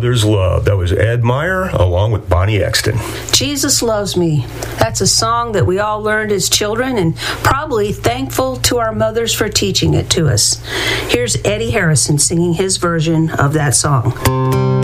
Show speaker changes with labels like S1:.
S1: Mother's Love. That was Ed Meyer along with Bonnie Exton.
S2: Jesus Loves Me. That's a song that we all learned as children and probably thankful to our mothers for teaching it to us. Here's Eddie Harrison singing his version of that song.